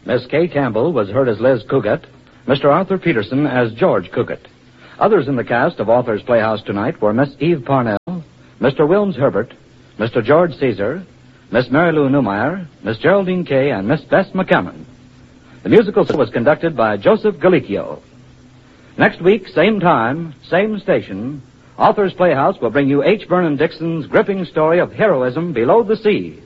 Miss Kay Campbell was heard as Liz Cugat, Mr. Arthur Peterson as George Cugat. Others in the cast of Author's Playhouse tonight were Miss Eve Parnell, Mr. Wilms Herbert, Mr. George Caesar, Miss Mary Lou Newmeyer, Miss Geraldine Kay, and Miss Bess McCammon. The musical was conducted by Joseph Galicchio. Next week, same time, same station, Author's Playhouse will bring you H. Vernon Dixon's gripping story of heroism below the sea.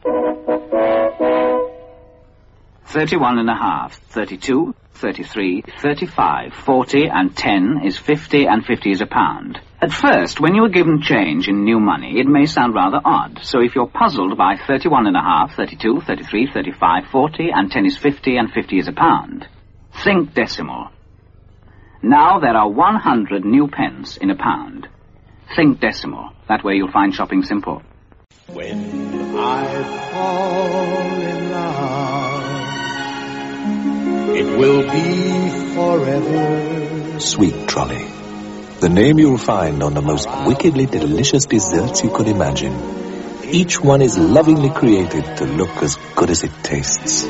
31.5, 32, 33, 35, 40, and 10 is 50, and 50 is a pound. At first, when you are given change in new money, it may sound rather odd. So if you're puzzled by 31.5, 32, 33, 35, 40, and 10 is 50, and 50 is a pound, think decimal. Now there are 100 new pence in a pound. Think decimal. That way you'll find shopping simple. When I fall in love, it will be forever. Sweet Trolley. The name you'll find on the most wickedly delicious desserts you could imagine. Each one is lovingly created to look as good as it tastes.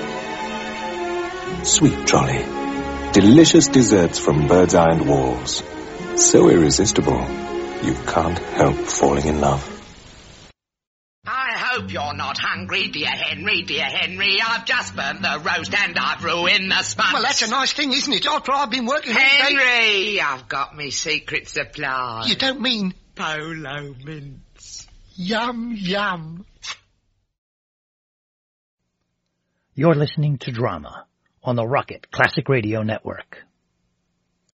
Sweet Trolley. Delicious desserts from Bird's Eye and Walls. So irresistible, you can't help falling in love. I hope you're not hungry, dear Henry, dear Henry. I've just burnt the roast and I've ruined the sponge. Well, that's a nice thing, isn't it? After I've been working all day... Henry, I've got me secret supply. You don't mean... Polo mints. Yum, yum. You're listening to Drama on the Rocket Classic Radio Network.